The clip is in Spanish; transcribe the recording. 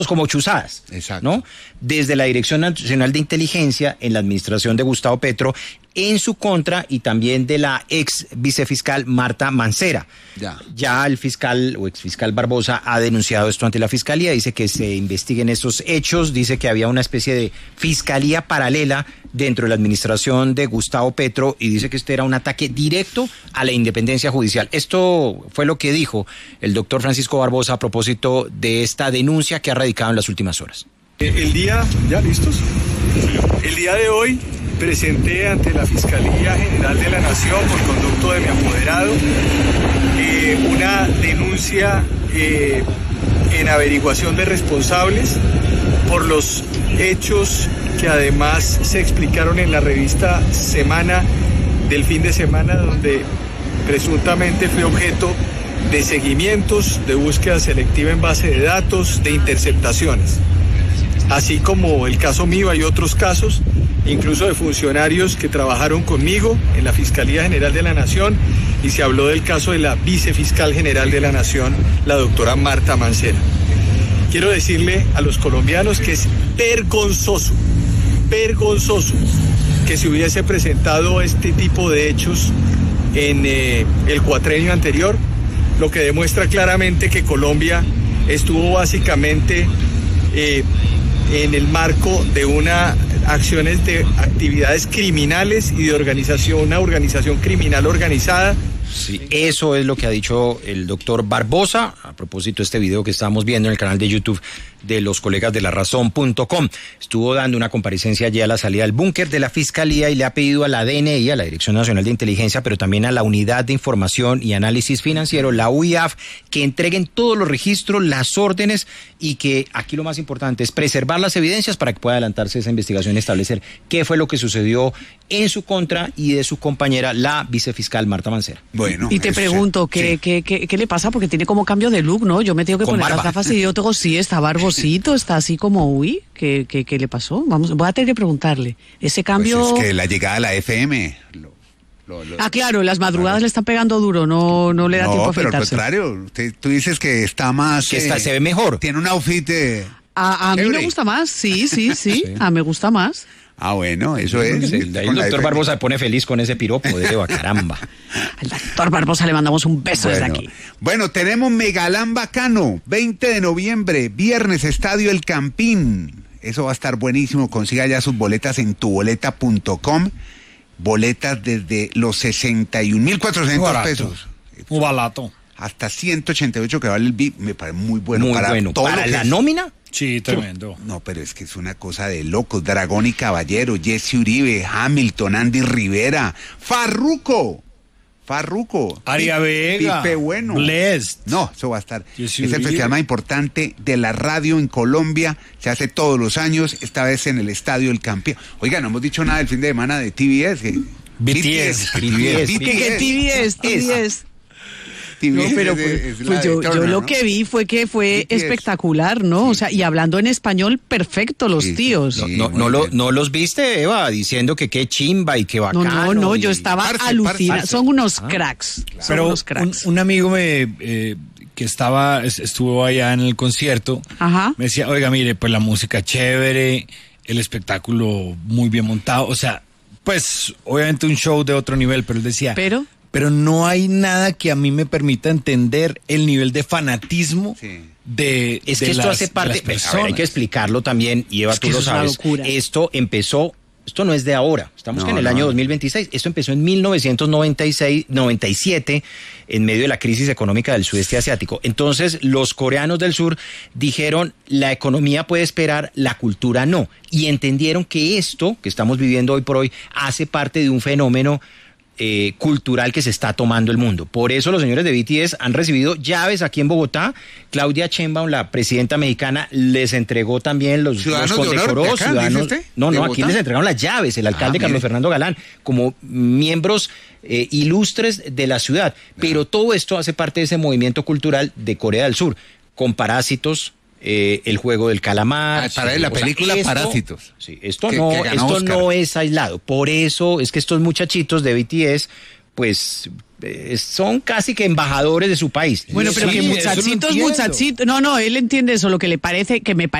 como chuzadas, Exacto. ¿no? Desde la Dirección Nacional de Inteligencia, en la administración de Gustavo Petro, en su contra, y también de la ex vicefiscal Marta Mancera. Ya el fiscal o exfiscal Barbosa ha denunciado esto ante la fiscalía, dice que se investiguen estos hechos, dice que había una especie de fiscalía paralela dentro de la administración de Gustavo Petro, y dice que este era un ataque directo a la independencia judicial. Esto fue lo que dijo el doctor Francisco Barbosa a propósito de esta denuncia que ha radicado en las últimas horas. ¿Ya listos? El día de hoy presenté ante la Fiscalía General de la Nación, por conducto de mi apoderado, una denuncia en averiguación de responsables por los hechos que además se explicaron en la revista Semana del fin de semana, donde presuntamente fue objeto de seguimientos, de búsqueda selectiva en base de datos, de interceptaciones. Así como el caso mío, hay otros casos, incluso de funcionarios que trabajaron conmigo en la Fiscalía General de la Nación, y se habló del caso de la vicefiscal general de la Nación, la doctora Marta Mancera. Quiero decirle a los colombianos que es vergonzoso que se hubiese presentado este tipo de hechos en el cuatrenio anterior, lo que demuestra claramente que Colombia estuvo básicamente en el marco de acciones de actividades criminales y de una organización criminal organizada. Sí, eso es lo que ha dicho el doctor Barbosa a propósito de este video que estamos viendo en el canal de YouTube de los colegas de larazón.com. Estuvo dando una comparecencia allí a la salida del búnker de la Fiscalía y le ha pedido a la DNI, a la Dirección Nacional de Inteligencia, pero también a la Unidad de Información y Análisis Financiero, la UIAF, que entreguen todos los registros, las órdenes, y que aquí lo más importante es preservar las evidencias para que pueda adelantarse esa investigación y establecer qué fue lo que sucedió en su contra y de su compañera, la vicefiscal Marta Mancera. Bueno, y te pregunto, ¿qué le pasa? Porque tiene como cambio de look, ¿no? Yo me tengo que poner las gafas y yo tengo, sí, está barbosito, está así como, uy, ¿qué le pasó? Voy a tener que preguntarle. Ese cambio... Pues es que la llegada a la FM... claro, las madrugadas le están pegando duro, no le da tiempo a afeitarse. No, pero al contrario, tú dices que está más... Que se ve mejor. Tiene un outfit A mí me gusta más, sí. Me gusta más. Ah, bueno, eso es. Sí, el doctor Barbosa se pone feliz con ese piropo de Eva, caramba. Al doctor Barbosa le mandamos un beso desde aquí. Bueno, tenemos Megalán Bacano, 20 de noviembre, viernes, Estadio El Campín. Eso va a estar buenísimo. Consiga ya sus boletas en tuboleta.com. Boletas desde los 61.400 pesos. Muy barato. Hasta 188 que vale el VIP. Me parece muy bueno. Muy bueno. ¿Para la nómina? Sí, tremendo. No, pero es que es una cosa de locos. Dragón y Caballero, Jesse Uribe, Hamilton, Andy Rivera, Farruko, Aria Vega, Pipe Bueno, Blessed. No, eso va a estar. Jesse Es el Uribe. festival más importante de la radio en Colombia. Se hace todos los años, esta vez en el Estadio El Campín. Oiga, no hemos dicho nada del fin de semana de TBS. TBS. No, pero pues yo lo que vi fue que fue espectacular, ¿no? O sea, y hablando en español perfecto los tíos. No los viste, Eva, diciendo que qué chimba y qué bacano. No, yo estaba alucinada. Son unos cracks. Claro. Pero un amigo que estuvo allá en el concierto, me decía, oiga, mire, pues la música chévere, el espectáculo muy bien montado, o sea, pues obviamente un show de otro nivel, pero él decía... Pero no hay nada que a mí me permita entender el nivel de fanatismo de Es que esto hace parte, hay que explicarlo también, y Eva, tú lo sabes. Esto no es de ahora, estamos en el año 2026, esto empezó en 1997, en medio de la crisis económica del sudeste asiático. Entonces, los coreanos del sur dijeron, la economía puede esperar, la cultura no, y entendieron que esto que estamos viviendo hoy por hoy hace parte de un fenómeno cultural que se está tomando el mundo. Por eso los señores de BTS han recibido llaves aquí en Bogotá. Claudia Sheinbaum, la presidenta mexicana, les entregó también los condecoró. Aquí les entregaron las llaves, el alcalde Carlos Fernando Galán, como miembros ilustres de la ciudad. Pero todo esto hace parte de ese movimiento cultural de Corea del Sur, con Parásitos, el juego del calamar. Para la película Parásitos. Sí, esto no es aislado. Por eso es que estos muchachitos de BTS pues son casi que embajadores de su país. Bueno, pero Sí, que muchachitos, no, él entiende eso, lo que le parece, que me parece